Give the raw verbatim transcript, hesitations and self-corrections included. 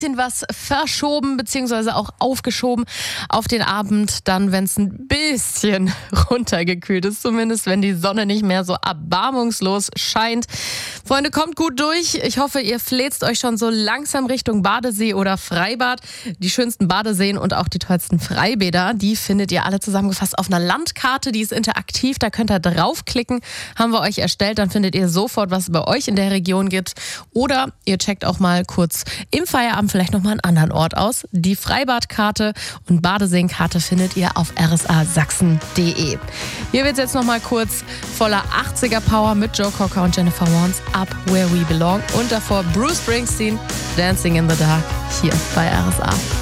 bisschen was verschoben bzw. auch aufgeschoben auf den Abend, dann wenn es ein bisschen runtergekühlt ist, zumindest wenn die Sonne nicht mehr so erbarmungslos scheint. Freunde, kommt gut durch. Ich hoffe, ihr fläzt euch schon so langsam Richtung Badesee oder Freibad. Die schönsten Badeseen und auch die tollsten Freibäder, die findet ihr alle zusammengefasst auf einer Landkarte, die ist interaktiv, da könnt ihr draufklicken, haben wir euch erstellt, dann findet ihr sofort, was es bei euch in der Region gibt. Oder ihr checkt auch mal kurz im Feierabend vielleicht nochmal einen anderen Ort aus. Die Freibadkarte und Badeseenkarte findet ihr auf r s a sachsen punkt d e. Hier wird es jetzt nochmal kurz voller achtziger Power mit Joe Cocker und Jennifer Warnes, Up Where We Belong. Und davor Bruce Springsteen, Dancing in the Dark, hier bei R S A.